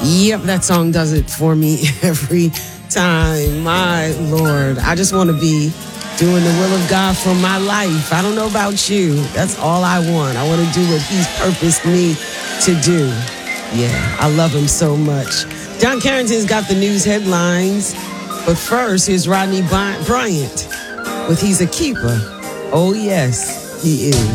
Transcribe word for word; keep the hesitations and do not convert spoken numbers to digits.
Yep, that song does it for me every time. My Lord, I just want to be doing the will of God for my life. I don't know about you. That's all I want. I want to do what He's purposed me to do. Yeah, I love Him so much. John Carrington's got the news headlines. But first, here's Rodney Bryant with He's a Keeper. Oh, yes, he is.